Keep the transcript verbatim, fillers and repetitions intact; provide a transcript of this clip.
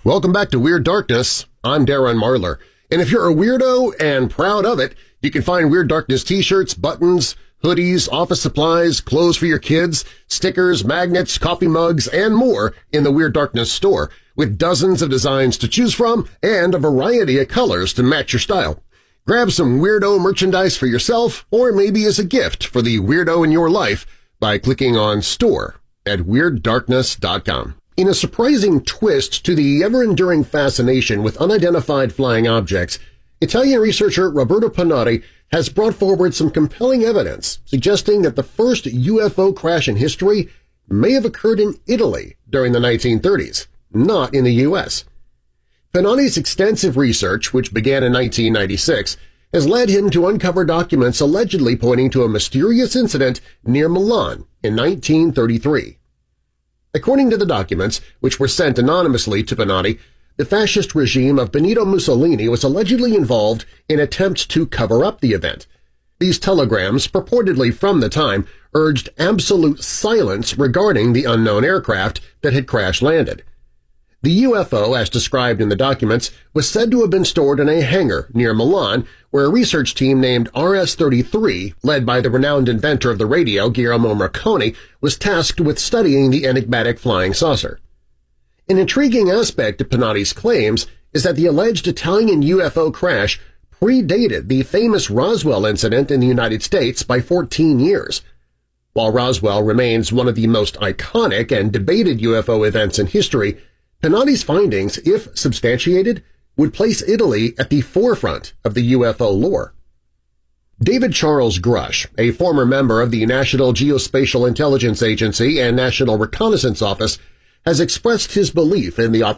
Welcome back to Weird Darkness. I'm Darren Marlar. And if you're a weirdo and proud of it, you can find Weird Darkness t-shirts, buttons, hoodies, office supplies, clothes for your kids, stickers, magnets, coffee mugs, and more in the Weird Darkness store, with dozens of designs to choose from and a variety of colors to match your style. Grab some weirdo merchandise for yourself or maybe as a gift for the weirdo in your life by clicking on Store at Weird Darkness dot com. In a surprising twist to the ever-enduring fascination with unidentified flying objects, Italian researcher Roberto Panotti has brought forward some compelling evidence suggesting that the first U F O crash in history may have occurred in Italy during the nineteen thirties, not in the U S Panotti's extensive research, which began in nineteen ninety-six, has led him to uncover documents allegedly pointing to a mysterious incident near Milan in nineteen thirty-three. According to the documents, which were sent anonymously to Panotti, the fascist regime of Benito Mussolini was allegedly involved in attempts to cover up the event. These telegrams, purportedly from the time, urged absolute silence regarding the unknown aircraft that had crash-landed. The U F O, as described in the documents, was said to have been stored in a hangar near Milan, where a research team named R S thirty-three, led by the renowned inventor of the radio, Guillermo Marconi, was tasked with studying the enigmatic flying saucer. An intriguing aspect of Panotti's claims is that the alleged Italian U F O crash predated the famous Roswell incident in the United States by fourteen years. While Roswell remains one of the most iconic and debated U F O events in history, Panotti's findings, if substantiated, would place Italy at the forefront of the U F O lore. David Charles Grush, a former member of the National Geospatial Intelligence Agency and National Reconnaissance Office, has expressed his belief in the